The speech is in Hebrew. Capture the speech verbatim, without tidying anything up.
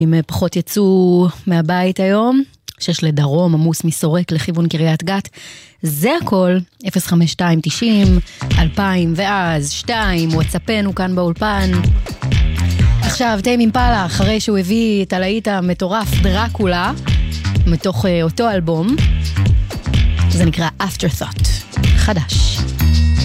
אם פחות יצאו מהבית היום, שש לדרום, עמוס מסורק לכיוון קריית גת, זה הכל, אפס חמש שתיים תשעים, אלפיים ואז שתיים, וואטסאפנו כאן באולפן. עכשיו, טיים אימפלה, אחרי שהוא הביא את הלהיט המטורף דרקולה, מתוך אותו אלבום, זה נקרא Afterthought, חדש.